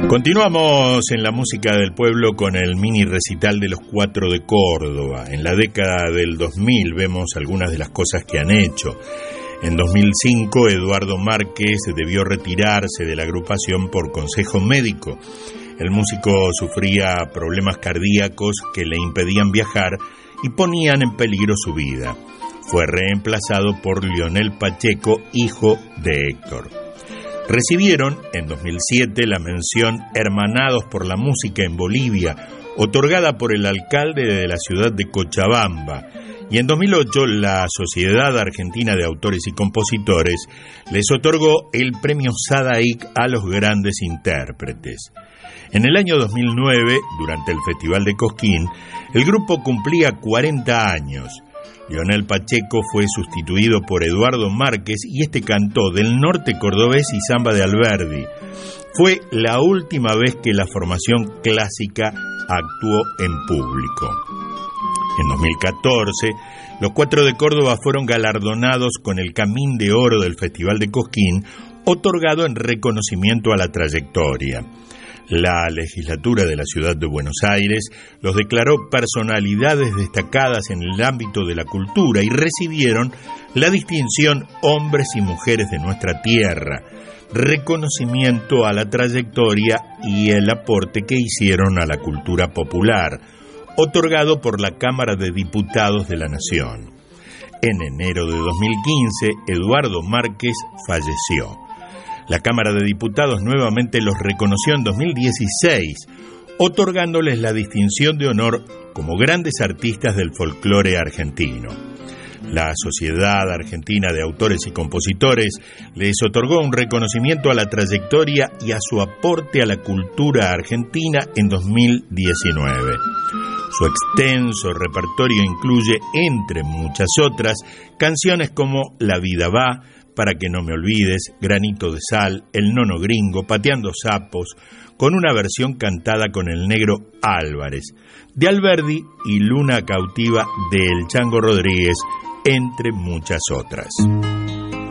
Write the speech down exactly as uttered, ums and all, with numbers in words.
Continuamos en la música del pueblo con el mini recital de los Cuatro de Córdoba. En la década del dos mil vemos algunas de las cosas que han hecho. En dos mil cinco, Eduardo Márquez debió retirarse de la agrupación por consejo médico. El músico sufría problemas cardíacos que le impedían viajar y ponían en peligro su vida. Fue reemplazado por Lionel Pacheco, hijo de Héctor. Recibieron en dos mil siete la mención Hermanados por la Música en Bolivia, otorgada por el alcalde de la ciudad de Cochabamba, y en dos mil ocho la Sociedad Argentina de Autores y Compositores les otorgó el premio Sadaic a los grandes intérpretes. En el año dos mil nueve, durante el Festival de Cosquín, el grupo cumplía cuarenta años. Lionel Pacheco fue sustituido por Eduardo Márquez y este cantó del norte cordobés y samba de Alberdi. Fue la última vez que la formación clásica actuó en público. En dos mil catorce, los Cuatro de Córdoba fueron galardonados con el Camín de Oro del Festival de Cosquín, otorgado en reconocimiento a la trayectoria. La legislatura de la ciudad de Buenos Aires los declaró personalidades destacadas en el ámbito de la cultura y recibieron la distinción Hombres y Mujeres de Nuestra Tierra, reconocimiento a la trayectoria y el aporte que hicieron a la cultura popular, otorgado por la Cámara de Diputados de la Nación. En enero de dos mil quince, Eduardo Márquez falleció. La Cámara de Diputados nuevamente los reconoció en dos mil dieciséis, otorgándoles la distinción de honor como grandes artistas del folclore argentino. La Sociedad Argentina de Autores y Compositores les otorgó un reconocimiento a la trayectoria y a su aporte a la cultura argentina en dos mil diecinueve. Su extenso repertorio incluye, entre muchas otras, canciones como La Vida Va, Para que no me olvides, Granito de Sal, El Nono Gringo, Pateando Sapos, con una versión cantada con el negro Álvarez, de Alberdi y Luna Cautiva de El Chango Rodríguez, entre muchas otras.